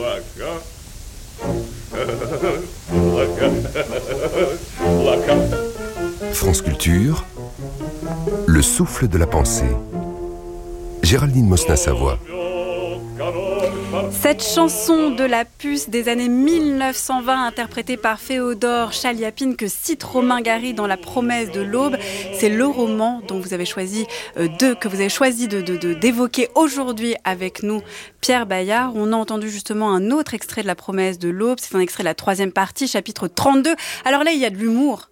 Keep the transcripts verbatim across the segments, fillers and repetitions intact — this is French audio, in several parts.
France Culture, le souffle de la pensée. Géraldine Mosna-Savoie. Cette chanson de la puce des années mille neuf cent vingt, interprétée par Féodor Chaliapine, que cite Romain Gary dans La promesse de l'aube, c'est le roman dont vous avez choisi euh, de, que vous avez choisi de, de, de, d'évoquer aujourd'hui avec nous, Pierre Bayard. On a entendu justement un autre extrait de La promesse de l'aube, c'est un extrait de la troisième partie, chapitre trente-deux. Alors là, il y a de l'humour.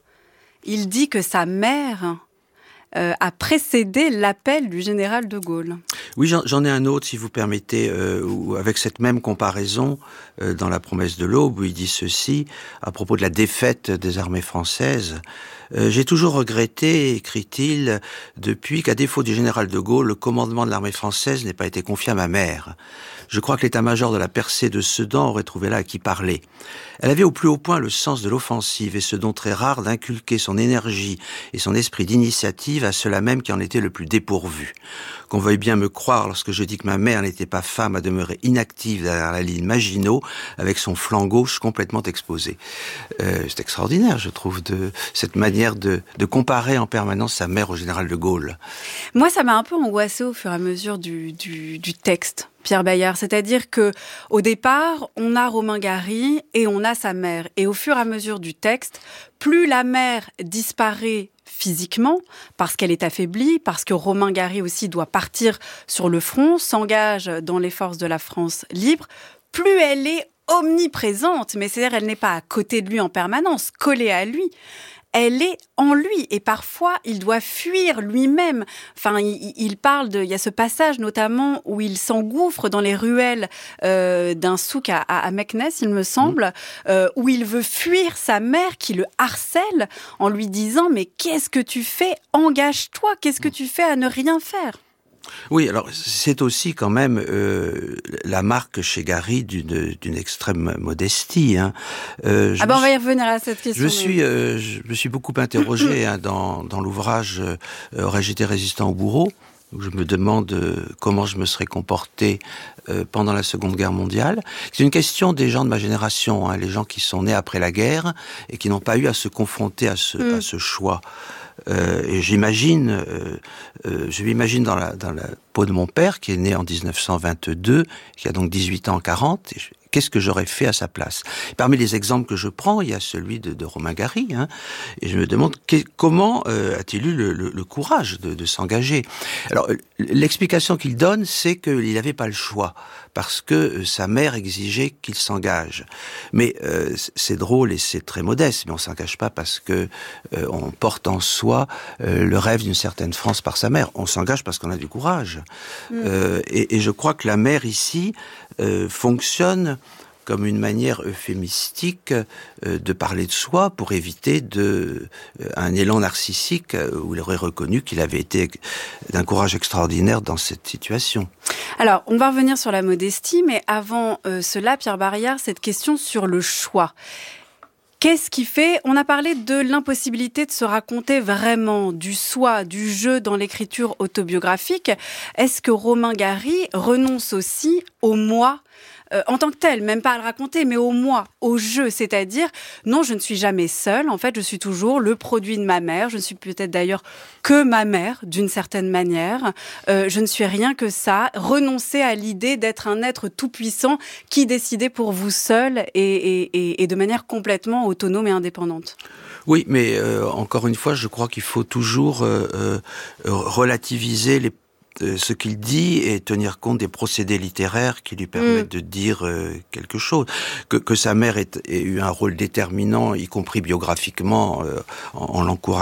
Il dit que sa mère euh, a précédé l'appel du général de Gaulle. Oui, j'en, j'en ai un autre, si vous permettez, euh, où, avec cette même comparaison, euh, dans La promesse de l'aube, où il dit ceci, à propos de la défaite des armées françaises. Euh, j'ai toujours regretté, écrit-il, depuis qu'à défaut du général de Gaulle, le commandement de l'armée française n'ait pas été confié à ma mère. Je crois que l'état-major de la percée de Sedan aurait trouvé là à qui parler. Elle avait au plus haut point le sens de l'offensive et ce don très rare d'inculquer son énergie et son esprit d'initiative à ceux-là même qui en étaient le plus dépourvus. Qu'on veuille bien me croire lorsque je dis que ma mère n'était pas femme à demeurer inactive derrière la ligne Maginot avec son flanc gauche complètement exposé. Euh, c'est extraordinaire, je trouve, de cette manière de, de comparer en permanence sa mère au général de Gaulle. Moi, ça m'a un peu angoissée au fur et à mesure du, du, du texte, Pierre Bayard. C'est-à-dire que au départ, on a Romain Gary et on a sa mère. Et au fur et à mesure du texte, plus la mère disparaît physiquement, parce qu'elle est affaiblie, parce que Romain Gary aussi doit partir sur le front, s'engage dans les forces de la France libre, plus elle est omniprésente, mais c'est-à-dire elle n'est pas à côté de lui en permanence, collée à lui. Elle est en lui et parfois il doit fuir lui-même. Enfin, il, il parle de, il y a ce passage notamment où il s'engouffre dans les ruelles euh, d'un souk à, à Meknès, il me semble, euh, où il veut fuir sa mère qui le harcèle en lui disant mais qu'est-ce que tu fais ? Engage-toi, qu'est-ce que tu fais à ne rien faire ? Oui, alors c'est aussi quand même euh, la marque chez Gary d'une, d'une extrême modestie. Hein. Euh, ah ben on va y revenir à cette question. Je suis, euh, je me suis beaucoup interrogé hein, dans, dans l'ouvrage euh, « Aurais-je été résistant au bourreau ?» où je me demande euh, comment je me serais comporté euh, pendant la Seconde Guerre mondiale. C'est une question des gens de ma génération, hein, les gens qui sont nés après la guerre et qui n'ont pas eu à se confronter à ce, mm. à ce choix. Euh, et j'imagine, euh, euh, je m'imagine dans la, dans la peau de mon père, qui est né en dix-neuf cent vingt-deux, qui a donc dix-huit ans en quarante, et je, qu'est-ce que j'aurais fait à sa place ? Parmi les exemples que je prends, il y a celui de, de Romain Gary, hein, et je me demande que, comment euh, a-t-il eu le, le, le courage de, de s'engager ? Alors, l'explication qu'il donne, c'est qu'il n'avait pas le choix, parce que euh, sa mère exigeait qu'il s'engage. Mais euh, c'est drôle et c'est très modeste, mais on s'engage pas parce que euh, on porte en soi euh, le rêve d'une certaine France par sa mère. On s'engage parce qu'on a du courage. Mmh. Euh, et, et je crois que la mère ici euh, fonctionne comme une manière euphémistique euh, de parler de soi pour éviter de, euh, un élan narcissique où il aurait reconnu qu'il avait été d'un courage extraordinaire dans cette situation. Alors, on va revenir sur la modestie, mais avant euh, cela, Pierre Bayard, cette question sur le choix. Qu'est-ce qui fait ? On a parlé de l'impossibilité de se raconter vraiment du soi, du jeu dans l'écriture autobiographique. Est-ce que Romain Gary renonce aussi au moi ? Euh, en tant que tel, même pas à le raconter, mais au moi, au jeu, c'est-à-dire, non, je ne suis jamais seule, en fait, je suis toujours le produit de ma mère, je ne suis peut-être d'ailleurs que ma mère, d'une certaine manière, euh, je ne suis rien que ça, renoncer à l'idée d'être un être tout-puissant qui décidait pour vous seul et, et, et, et de manière complètement autonome et indépendante. Oui, mais euh, encore une fois, je crois qu'il faut toujours euh, euh, relativiser les ce qu'il dit et tenir compte des procédés littéraires qui lui permettent mmh. de dire euh, quelque chose. Que, que sa mère ait, ait eu un rôle déterminant, y compris biographiquement, euh, en, en l'encourageant